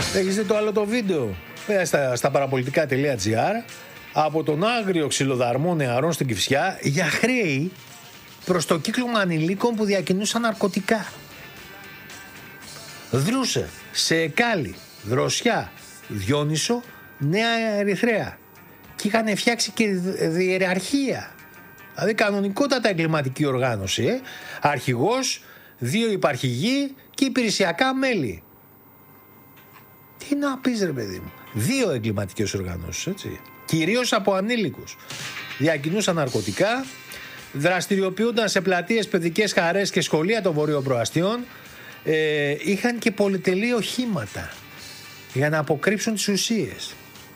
Έχεις δει το άλλο το βίντεο στα παραπολιτικά.gr από τον άγριο ξυλοδαρμό νεαρών στην Κηφισιά για χρέη προς το κύκλωμα ανηλίκων που διακινούσαν ναρκωτικά. Δρούσε σε Εκάλη, Δροσιά, Διόνυσο, Νέα Ερυθρέα και είχαν φτιάξει και διεραρχία. Δηλαδή κανονικότατα εγκληματική οργάνωση. Αρχηγός, 2 υπαρχηγοί και υπηρεσιακά μέλη. Τι να πεις ρε παιδί μου. 2 εγκληματικές οργανώσεις, έτσι. Κυρίως από ανήλικους. Διακινούσαν ναρκωτικά, δραστηριοποιούνταν σε πλατείες, παιδικές χαρές και σχολεία των βορειοπροαστιών. Είχαν και πολυτελή οχήματα για να αποκρύψουν τις ουσίες.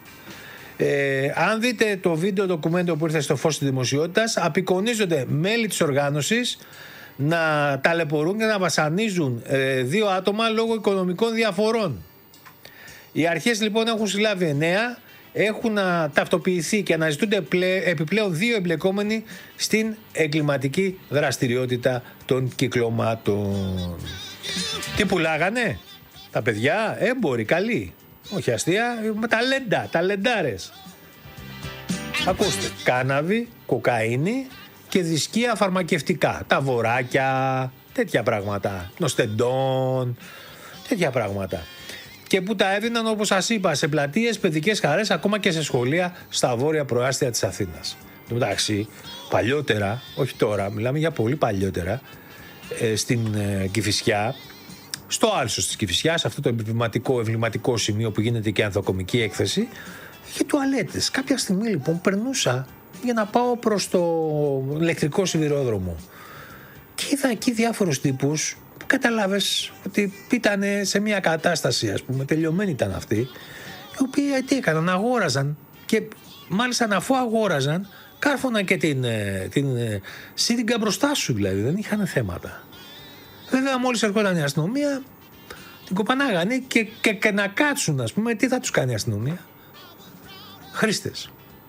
Αν δείτε το βίντεο ντοκουμέντο που ήρθε στο φως της δημοσιότητας, απεικονίζονται μέλη της οργάνωσης να ταλαιπωρούν και να βασανίζουν 2 άτομα λόγω οικονομικών διαφορών. Οι αρχές λοιπόν έχουν συλλάβει 9, έχουν ταυτοποιηθεί και αναζητούνται επιπλέον 2 εμπλεκόμενοι στην εγκληματική δραστηριότητα των κυκλωμάτων. Τι πουλάγανε τα παιδιά? Έμποροι, καλοί, όχι αστεία, ταλεντάρες. Ακούστε, κάναβη, κοκαίνη και δισκία φαρμακευτικά, τα βοράκια, τέτοια πράγματα, νοστεντών, τέτοια πράγματα. Και που τα έδιναν, όπως σας είπα, σε πλατείες, παιδικές χαρές, ακόμα και σε σχολεία στα βόρεια προάστια της Αθήνας. Εντάξει, παλιότερα, όχι τώρα, μιλάμε για πολύ παλιότερα, στην Κηφισιά, στο άλσος της Κηφισιάς, αυτό το εμβληματικό σημείο που γίνεται και ανθοκομική έκθεση, είχε τουαλέτες. Κάποια στιγμή λοιπόν περνούσα για να πάω προς το ηλεκτρικό σιδηρόδρομο και είδα εκεί διάφορους τύπους που καταλάβες ότι ήταν σε μια κατάσταση, ας πούμε, τελειωμένη ήταν αυτή, οι οποίοι τι έκαναν, αγόραζαν και μάλιστα αφού αγόραζαν κάρφωναν και την σύριγγα μπροστά σου, δηλαδή δεν είχαν θέματα. Βέβαια μόλις ερχόταν η αστυνομία την κοπανάγανε και να κάτσουν, ας πούμε, τι θα τους κάνει η αστυνομία? Χρήστες.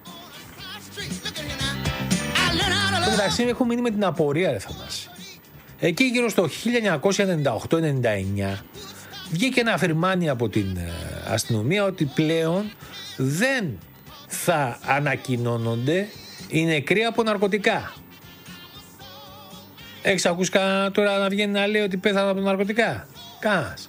Εντάξει, έχω μείνει με την απορία, ρε Θανάση. Εκεί γύρω στο 1998-99 βγήκε ένα αφηρμάνι από την αστυνομία ότι πλέον δεν θα ανακοινώνονται οι νεκροί από ναρκωτικά. Έχεις ακούσει κανένα τώρα να βγαίνει να λέει ότι πέθανε από ναρκωτικά? Κανένας.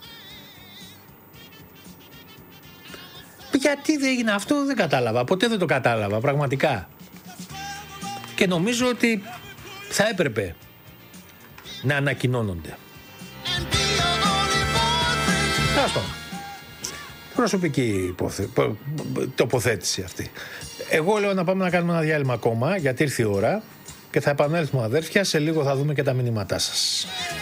Γιατί δεν έγινε αυτό δεν κατάλαβα. Ποτέ δεν το κατάλαβα πραγματικά. Και νομίζω ότι θα έπρεπε να ανακοινώνονται. Προσωπική τοποθέτηση αυτή. Εγώ λέω να πάμε να κάνουμε ένα διάλειμμα ακόμα, γιατί ήρθε η ώρα και θα επανέλθουμε, αδέρφια. Σε λίγο θα δούμε και τα μηνύματά σας.